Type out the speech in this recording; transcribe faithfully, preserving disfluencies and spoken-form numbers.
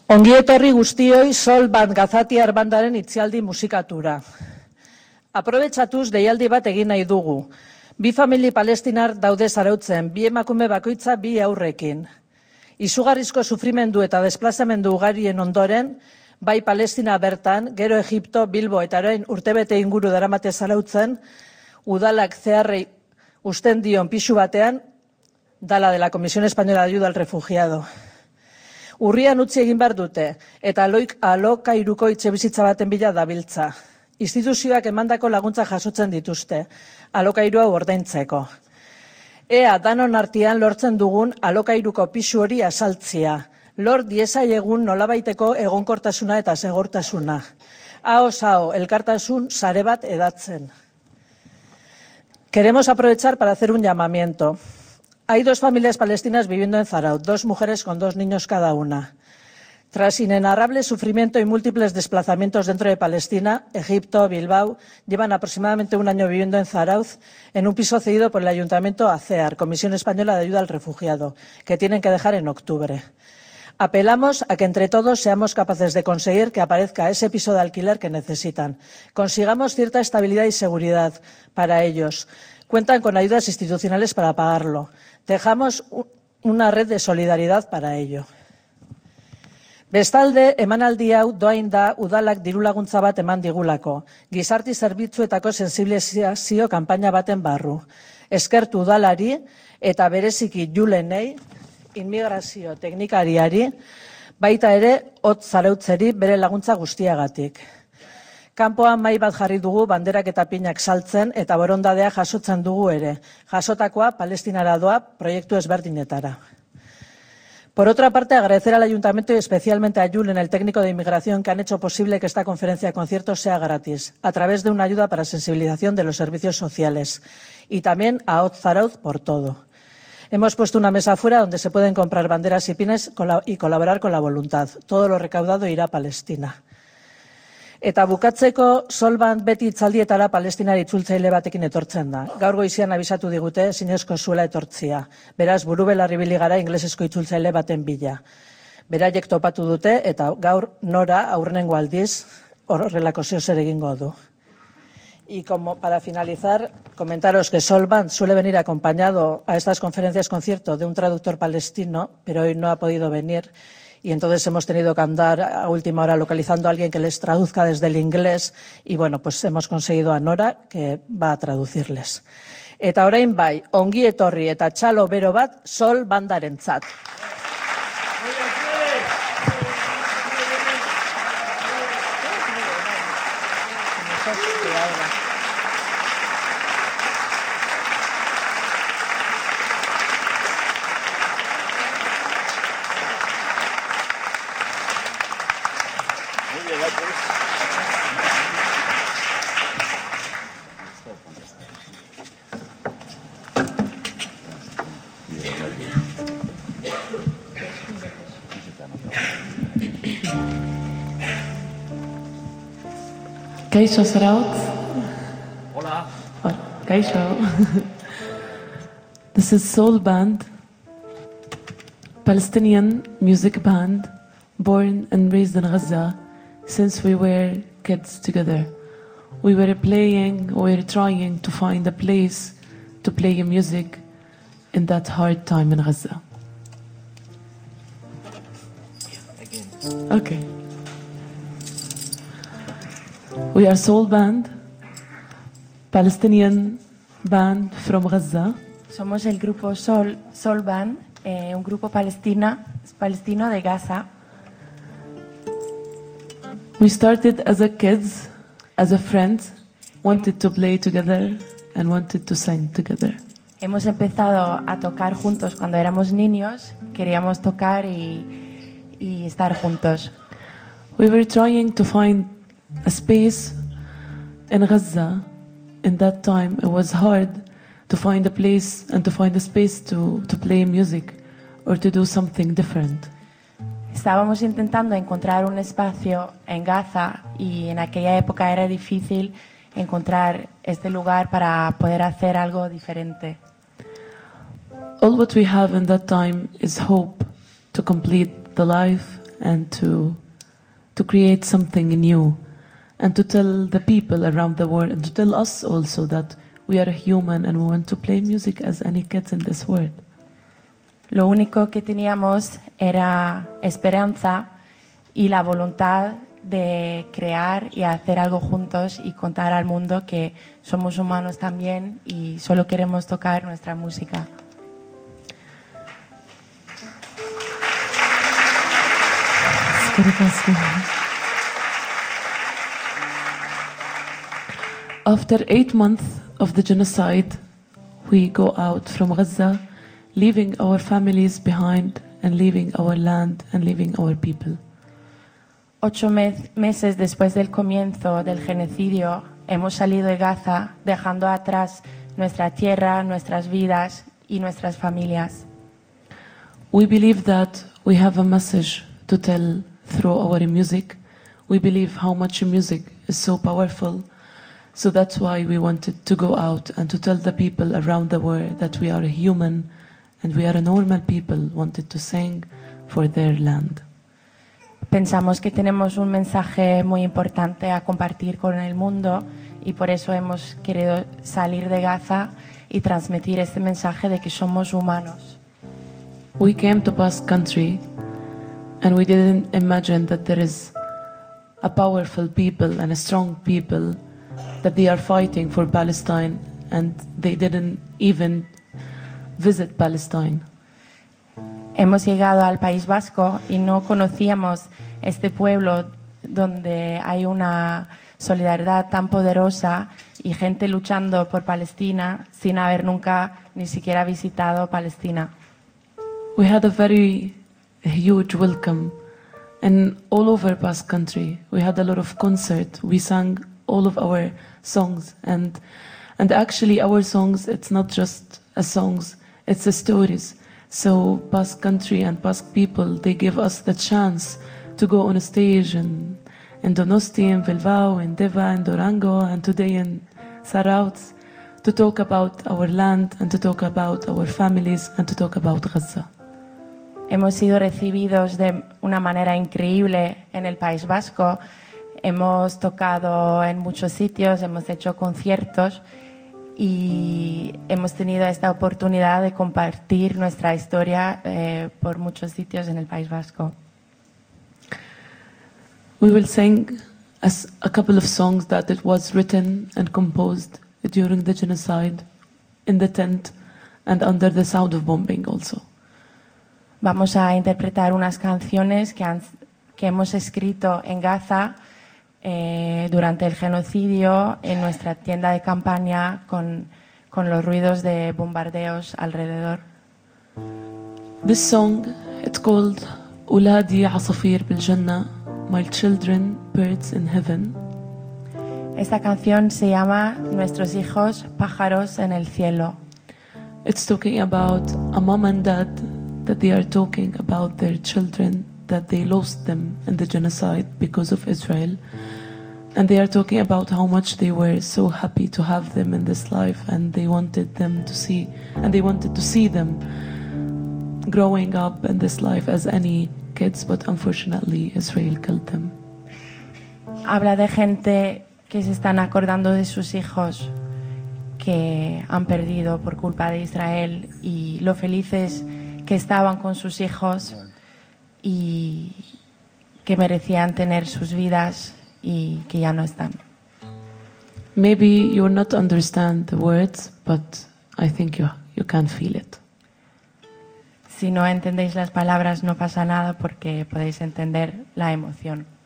Ongi etorri guztioi Sol Band Gazatiar bandaren itzialdi musikatura. Aprobetxatuz deialdi bat egin nahi dugu. Bi famili palestinar daude zarautzen, bi emakume bakoitza bi aurrekin. Izugarrizko sufrimendu eta desplazamendu ugarien ondoren, bai Palestina bertan, gero Egipto, Bilbo eta orain urtebete inguru daramate zarautzen, udalak zeharrei usten dion pisu batean, dala de la Comisión Española de Ayuda al Refugiado. Urrian utzi egin behar dute, eta aloik alokairuko etxebizitza baten bila dabiltza. Instituzioak emandako laguntza jasotzen dituzte, alokairua ordaintzeko. Ea danon artean lortzen dugun alokairuko pisu hori asaltzia. Lor diesaiegun nolabaiteko egonkortasuna eta segurtasuna. Ahoz aho, elkartasun sare bat edatzen. Queremos aprovechar para hacer un llamamiento. Hay dos familias palestinas viviendo en Zaraut, dos mujeres con dos niños cada una. Tras inenarrable sufrimiento y múltiples desplazamientos dentro de Palestina, Egipto, Bilbao, llevan aproximadamente un año viviendo en Zaraut, en un piso cedido por el Ayuntamiento A C E A R, Comisión Española de Ayuda al Refugiado, que tienen que dejar en octubre. Apelamos a que entre todos seamos capaces de conseguir que aparezca ese piso de alquiler que necesitan. Consigamos cierta estabilidad y seguridad para ellos. Cuentan con ayudas institucionales para pagarlo. Dejamos una red de solidaridad para ello. Bestalde, emanaldi hau doain da udalak dirulaguntza bat eman digulako. Gizarti zerbitzuetako sensibilizazio kanpaina baten barru. Eskertu udalari eta bereziki Julenei, inmigrazio teknikariari, baita ere hotz zarautzeri bere laguntza guztiagatik. Kanpoan mai bat jarri dugu banderak eta pinak saltzen eta borondadea jasotzen dugu ere. Jasotakoa Palestinara doa proiektu ezberdinetara. Por otra parte, agradecer al Ayuntamiento y especialmente a Julen, el técnico de inmigración, que han hecho posible que esta conferencia de conciertos sea gratis, a través de una ayuda para sensibilización de los servicios sociales. Y también a Hotz Zarautz por todo. Hemos puesto una mesa afuera donde se pueden comprar banderas y pines y colaborar con la voluntad. Todo lo recaudado irá a Palestina. Eta bukatzeko Sol Band beti itzaldietara palestinari itzultzaile batekin etortzen da. Gaur goizian abisatu digute zinezko zuela etortzia. Beraz, burubelarri ibili gara inglesezko itzultzaile baten bila. Beraiek topatu dute eta gaur Nora aurrenengo aldiz horrelako zer egingo du. Y como para finalizar, comentaros que Sol Band suele venir acompañado a estas conferencias concierto de un traductor palestino, pero hoy no ha podido venir. Y entonces hemos tenido que andar a última hora localizando a alguien que les traduzca desde el inglés y bueno, pues hemos conseguido a Nora que va a traducirles. Eta orain bai, ongi etorri eta txalo bero bat Sol Bandarentzat. Kaixo Zarautz. Hola. Kaixo. This is Sol Band, Palestinian music band, born and raised in Gaza since we were kids together. We were playing, we were trying to find a place to play music in that hard time in Gaza. Okay. We are Sol Band, Palestinian band from Gaza. Somos el grupo Sol, Sol Band, eh, un grupo palestina, palestino de Gaza. We started as a kids, as a friends, wanted to play together and wanted to sing together. Hemos empezado a tocar juntos cuando éramos niños, queríamos tocar y, y estar juntos. We were trying to find a space in Gaza. In that time, it was hard to find a place and to find a space to, to play music or to do something different. Estábamos intentando encontrar un espacio en Gaza y en aquella época era difícil encontrar este lugar para poder hacer algo diferente. All what we have in that time is hope to complete the life and to to create something new, and to tell the people around the world, and to tell us also that we are human and we want to play music as any kids in this world. Lo único que teníamos era esperanza y la voluntad de crear y hacer algo juntos y contar al mundo que somos humanos también y solo queremos tocar nuestra música. After eight months of the genocide, we go out from Gaza, leaving our families behind and leaving our land and leaving our people. Ocho mes- meses después del comienzo del genocidio, hemos salido de Gaza, dejando atrás nuestra tierra, nuestras vidas y nuestras familias. We believe that we have a message to tell through our music. We believe how much music is so powerful. So that's why we wanted to go out and to tell the people around the world that we are a human and we are a normal people wanted to sing for their land. Pensamos que tenemos un mensaje muy importante a compartir con el mundo y por eso hemos querido salir de Gaza y transmitir este mensaje de que somos humanos. We came to Basque Country and we didn't imagine that there is a powerful people and a strong people that they are fighting for Palestine and they didn't even visit Palestine. Hemos llegado al País Vasco y no conocíamos este pueblo donde hay una solidaridad tan poderosa y gente luchando por Palestina sin haber nunca ni siquiera visitado Palestina. We had a very huge welcome and all over Basque Country. We had a lot of concert. We sang all of our songs and and actually our songs, it's not just a songs, it's a stories. So Basque Country and Basque people, they give us the chance to go on a stage in, in Donosti, in Bilbao, in Deva, in Durango, and today in Sarauz, to talk about our land and to talk about our families and to talk about Gaza. Hemos sido recibidos de una manera increíble en el País Vasco. Hemos tocado en muchos sitios, hemos hecho conciertos y hemos tenido esta oportunidad de compartir nuestra historia eh, por muchos sitios en el País Vasco. We will sing a, s- a couple of songs that it was written and composed during the genocide in the tent and under the sound of bombing also. Vamos a interpretar unas canciones que, han- que hemos escrito en Gaza eh, durante el genocidio en nuestra tienda de campaña con, con los ruidos de bombardeos alrededor. This song, it's called Uladi Asafir bil Jannah, My Children, Birds in Heaven. Esta canción se llama Nuestros hijos, pájaros en el cielo. It's talking about a mom and dad that they are talking about their children, that they lost them in the genocide because of Israel. And they are talking about how much they were so happy to have them in this life and they wanted them to see, and they wanted to see them growing up in this life as any kids, but unfortunately Israel killed them. Habla de gente que se están acordando de sus hijos que han perdido por culpa de Israel y lo felices que estaban con sus hijos y que merecían tener sus vidas y que ya no están. Maybe you will not understand the words, but I think you, you can feel it. Si no entendéis las palabras no pasa nada porque podéis entender la emoción.